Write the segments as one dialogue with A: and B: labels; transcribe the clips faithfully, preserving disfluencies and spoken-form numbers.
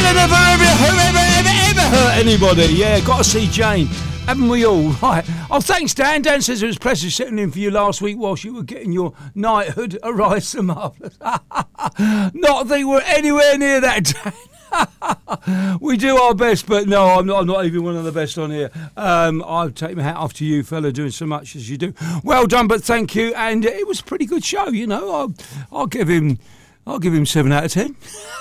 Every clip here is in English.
A: never ever, ever, ever, ever hurt anybody. Yeah, got to see Jane. Haven't we all? Right. Oh, thanks, Dan. Dan says it was a pleasure sitting in for you last week whilst you were getting your knighthood. Arise some marvellous. Not that we're anywhere near that, Dan. We do our best, but no, I'm not, I'm not even one of the best on here. Um, I'll take my hat off to you, fella, doing so much as you do. Well done, but thank you. And it was a pretty good show, you know. I'll, I'll give him, I'll give him seven out of ten.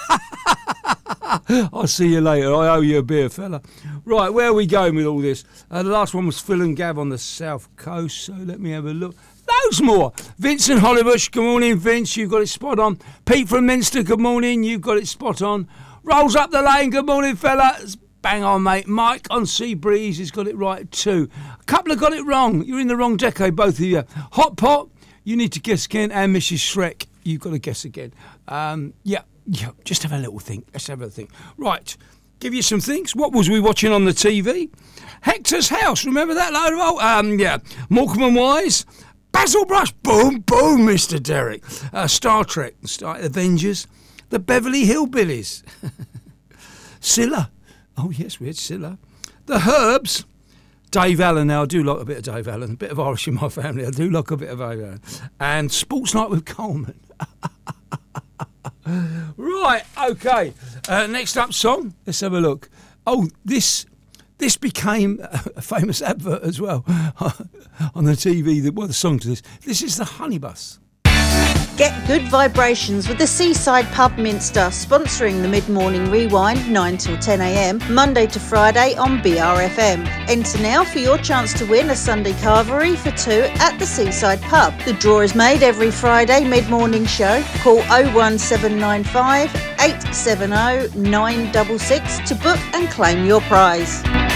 A: I'll see you later. I owe you a beer, fella. Right, where are we going with all this? Uh, the last one was Phil and Gav on the South Coast, so let me have a look. Loads more. Vincent Hollybush, good morning, Vince. You've got it spot on. Pete from Minster, good morning. You've got it spot on. Rolls up the lane, good morning, fellas. Bang on, mate. Mike on Sea Breeze has got it right too. A couple have got it wrong. You're in the wrong decade, both of you. Hot Pot, you need to guess again. And Missus Shrek, you've got to guess again. Um, yeah, yeah, just have a little think. Let's have a think. Right, give you some things. What was we watching on the T V? Hector's House, remember that load of old? Um, yeah, Morecambe and Wise. Basil Brush, boom, boom, Mister Derek. Uh, Star Trek, Star Avengers. The Beverly Hillbillies. Scylla. Oh, yes, we had Scylla. The Herbs. Dave Allen. Now, I do like a bit of Dave Allen. A bit of Irish in my family. I do like a bit of Dave Allen. And Sports Night with Coleman. Right, OK. Uh, next up song. Let's have a look. Oh, this this became a famous advert as well on the T V. The, well, the song to this. This is the Honey Bus.
B: Get good vibrations with the Seaside Pub Minster, sponsoring the Mid-Morning Rewind, nine till ten a m, Monday to Friday on B R F M. Enter now for your chance to win a Sunday carvery for two at the Seaside Pub. The draw is made every Friday mid-morning show. Call oh one seven nine five, eight seven oh, nine six six to book and claim your prize.